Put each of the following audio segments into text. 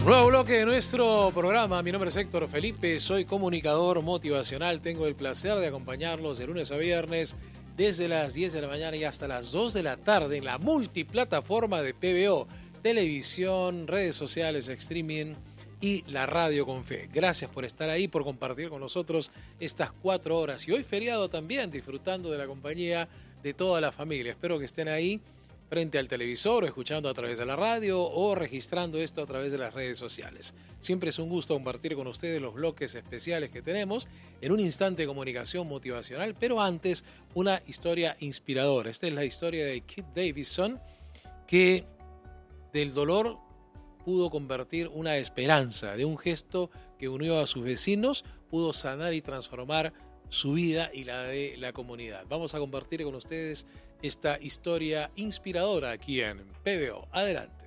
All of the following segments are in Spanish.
Nuevo bloque de nuestro programa. Mi nombre es Héctor Felipe, soy comunicador motivacional. Tengo el placer de acompañarlos de lunes a viernes desde las 10 de la mañana y hasta las 2 de la tarde en la multiplataforma de PBO, televisión, redes sociales, streaming y la radio con fe. Gracias por estar ahí, por compartir con nosotros estas 4 horas. Y hoy feriado también, disfrutando de la compañía de toda la familia. Espero que estén ahí frente al televisor, o escuchando a través de la radio o registrando esto a través de las redes sociales. Siempre es un gusto compartir con ustedes los bloques especiales que tenemos. En un instante de comunicación motivacional, pero antes una historia inspiradora. Esta es la historia de Kit Davidson, que del dolor pudo convertir una esperanza, de un gesto que unió a sus vecinos, pudo sanar y transformar su vida y la de la comunidad. Vamos a compartir con ustedes esta historia inspiradora aquí en PBO. Adelante.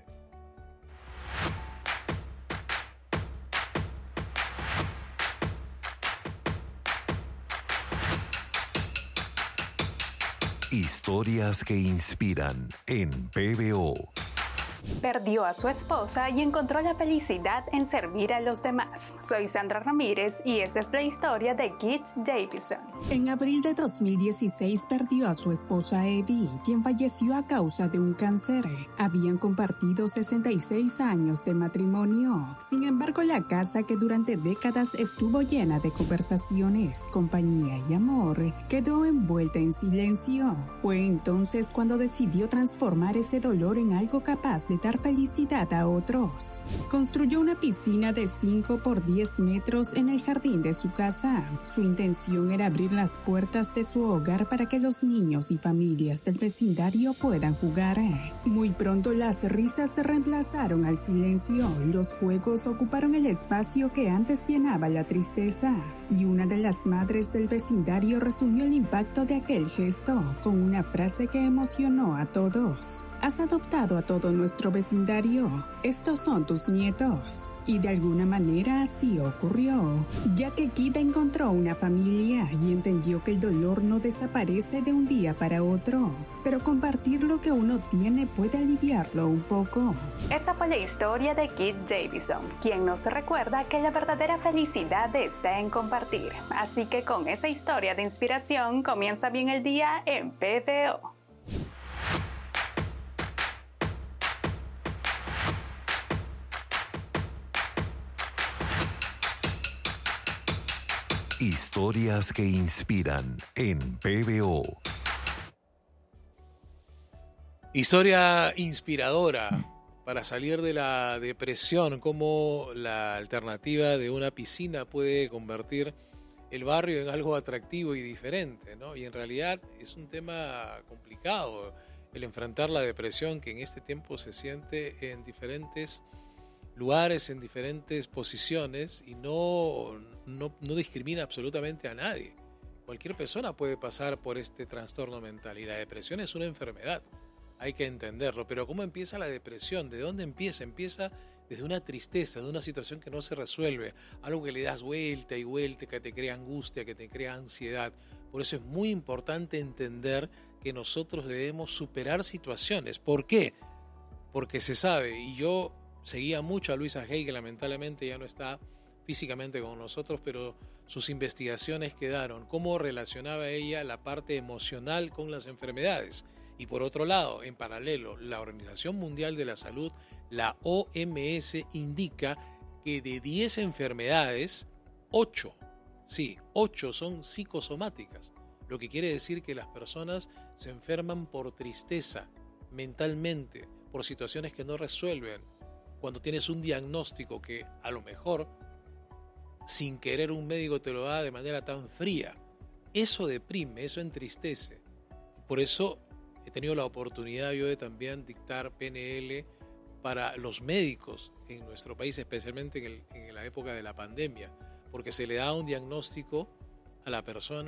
Historias que inspiran en PBO. Perdió a su esposa y encontró la felicidad en servir a los demás. Soy Sandra Ramírez y esa es la historia de Kit Davidson. En abril de 2016 perdió a su esposa Evie, quien falleció a causa de un cáncer. Habían compartido 66 años de matrimonio. Sin embargo, la casa, que durante décadas estuvo llena de conversaciones, compañía y amor, quedó envuelta en silencio. Fue entonces cuando decidió transformar ese dolor en algo capaz de dar felicidad a otros. Construyó una piscina de 5 por 10 metros en el jardín de su casa. Su intención era abrir las puertas de su hogar para que los niños y familias del vecindario puedan jugar. Muy pronto las risas se reemplazaron al silencio. Los juegos ocuparon el espacio que antes llenaba la tristeza. Y una de las madres del vecindario resumió el impacto de aquel gesto con una frase que emocionó a todos. Has adoptado a todo nuestro vecindario. Estos son tus nietos. Y de alguna manera así ocurrió, ya que Kit encontró una familia y entendió que el dolor no desaparece de un día para otro, pero compartir lo que uno tiene puede aliviarlo un poco. Esa fue la historia de Kit Davidson, quien nos recuerda que la verdadera felicidad está en compartir. Así que con esa historia de inspiración comienza bien el día en PBO. Historias que inspiran en PBO. Historia inspiradora para salir de la depresión, cómo la alternativa de una piscina puede convertir el barrio en algo atractivo y diferente, ¿no? Y en realidad es un tema complicado el enfrentar la depresión, que en este tiempo se siente en diferentes lugares, en diferentes posiciones, y no discrimina absolutamente a nadie. Cualquier persona puede pasar por este trastorno mental, y la depresión es una enfermedad, hay que entenderlo. Pero ¿cómo empieza la depresión? ¿De dónde empieza? Empieza desde una tristeza, de una situación que no se resuelve, algo que le das vuelta y vuelta, que te crea angustia, que te crea ansiedad. Por eso es muy importante entender que nosotros debemos superar situaciones. ¿Por qué? Porque se sabe, y yo seguía mucho a Louisa Hay, que lamentablemente ya no está físicamente con nosotros, pero sus investigaciones quedaron, cómo relacionaba ella la parte emocional con las enfermedades. Y por otro lado, en paralelo, la Organización Mundial de la Salud, la OMS, indica que de 10 enfermedades, 8 son psicosomáticas, lo que quiere decir que las personas se enferman por tristeza, mentalmente, por situaciones que no resuelven. Cuando tienes un diagnóstico que a lo mejor sin querer un médico te lo da de manera tan fría, eso deprime, eso entristece. Por eso he tenido la oportunidad yo de también dictar PNL para los médicos en nuestro país, especialmente en la época de la pandemia, porque se le da un diagnóstico a la persona